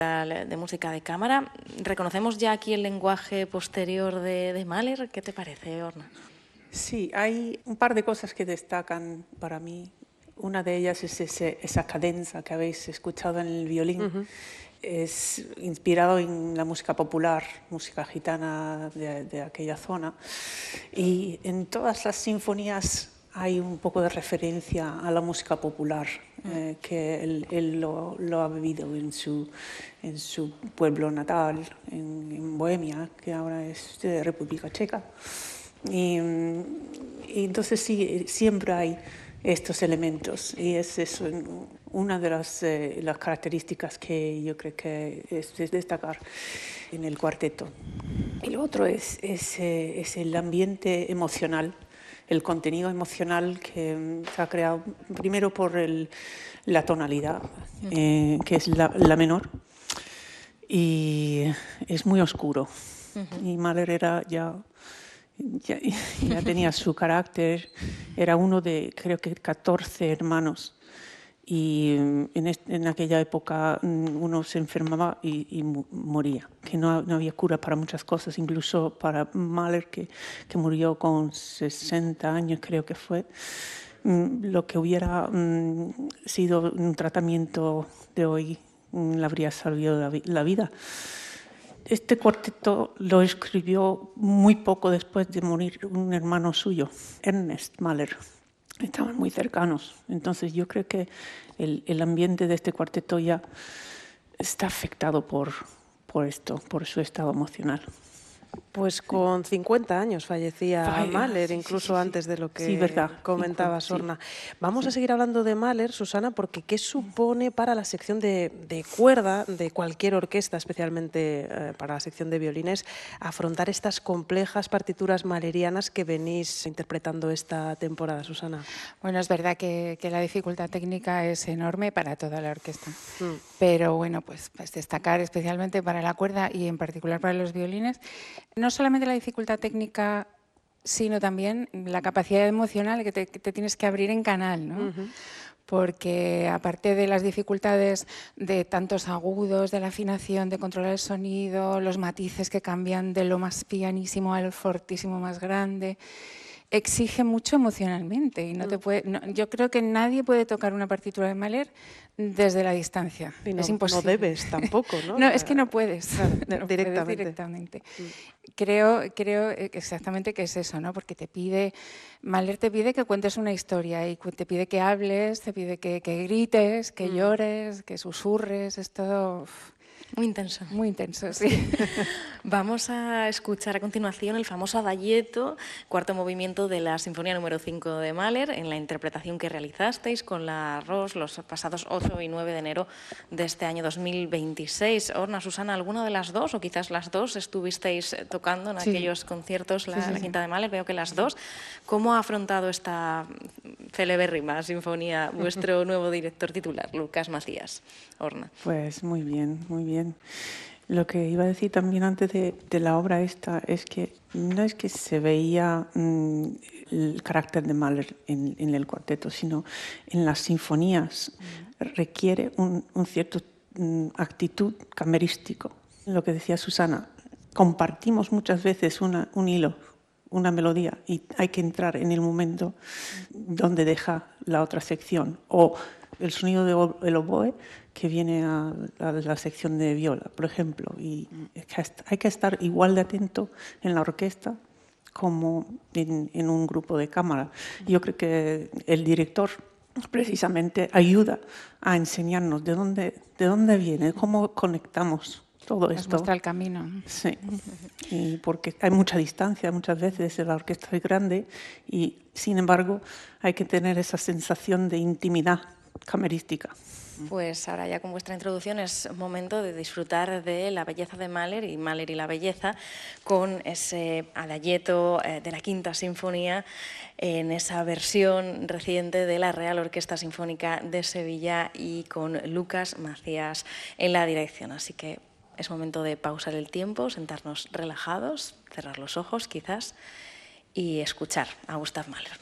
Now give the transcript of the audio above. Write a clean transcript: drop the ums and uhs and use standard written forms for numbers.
de música de cámara. ¿Reconocemos ya aquí el lenguaje posterior de Mahler? ¿Qué te parece, Orna? Sí, hay un par de cosas que destacan para mí. Una de ellas es esa cadenza que habéis escuchado en el violín. Es inspirado en la música popular, música gitana de aquella zona. Y en todas las sinfonías hay un poco de referencia a la música popular, que él lo ha vivido en su pueblo natal, en Bohemia, que ahora es República Checa. Y entonces sí, siempre hay estos elementos, y es eso una de las características que yo creo que es destacar en el cuarteto. Y lo otro es el ambiente emocional, el contenido emocional que se ha creado primero por la tonalidad, que es la menor, y es muy oscuro. Y Mahler era ya tenía su carácter, era uno de, creo que 14 hermanos, y en aquella época uno se enfermaba y moría, que no había cura para muchas cosas, incluso para Mahler, que murió con 60 años, creo que fue. Lo que hubiera sido un tratamiento de hoy le habría salvado la vida. Este cuarteto lo escribió muy poco después de morir un hermano suyo, Ernest Mahler. Estaban muy cercanos. Entonces yo creo que el ambiente de este cuarteto ya está afectado por esto, por su estado emocional. Pues con 50 años fallecía Mahler, incluso antes de lo que comentabas, Orna. Vamos a seguir hablando de Mahler, Susana, porque ¿qué supone para la sección de cuerda de cualquier orquesta, especialmente para la sección de violines, afrontar estas complejas partituras mahlerianas que venís interpretando esta temporada, Susana? Bueno, es verdad que la dificultad técnica es enorme para toda la orquesta, pero bueno, pues destacar especialmente para la cuerda y en particular para los violines, no solamente la dificultad técnica, sino también la capacidad emocional que te tienes que abrir en canal, ¿no? Porque aparte de las dificultades de tantos agudos, de la afinación, de controlar el sonido, los matices que cambian de lo más pianísimo al fortísimo más grande, exige mucho emocionalmente y yo creo que nadie puede tocar una partitura de Mahler desde la distancia. Y es imposible. No debes tampoco, ¿no? No, es que no puedes. Claro, directamente. Creo exactamente que es eso, ¿no? Porque Mahler te pide que cuentes una historia y te pide que hables, te pide que grites, que llores, que susurres, es todo... Muy intenso. Muy intenso, sí. Vamos a escuchar a continuación el famoso Adagietto, cuarto movimiento de la Sinfonía número 5 de Mahler, en la interpretación que realizasteis con la ROS los pasados 8 y 9 de enero de este año 2026. Orna, Susana, ¿alguna de las dos, o quizás las dos, estuvisteis tocando en aquellos conciertos la quinta de Mahler? Veo que las dos. ¿Cómo ha afrontado esta celebérrima sinfonía vuestro nuevo director titular, Lucas Macías? Orna. Pues muy bien, muy bien. Lo que iba a decir también antes de la obra esta es que no es que se veía el carácter de Mahler en el cuarteto, sino en las sinfonías requiere un cierto actitud camerístico. Lo que decía Susana, compartimos muchas veces un hilo, una melodía, y hay que entrar en el momento donde deja la otra sección, o el sonido del oboe que viene a la sección de viola, por ejemplo. Y hay que estar igual de atento en la orquesta como en un grupo de cámara. Yo creo que el director precisamente ayuda a enseñarnos de dónde viene, cómo conectamos todo esto. Nos muestra el camino. Sí, y porque hay mucha distancia muchas veces, la orquesta es grande y, sin embargo, hay que tener esa sensación de intimidad camerística. Pues ahora ya con vuestra introducción es momento de disfrutar de la belleza de Mahler y la belleza con ese Adagietto de la Quinta Sinfonía en esa versión reciente de la Real Orquesta Sinfónica de Sevilla y con Lucas Macías en la dirección. Así que es momento de pausar el tiempo, sentarnos relajados, cerrar los ojos quizás y escuchar a Gustav Mahler.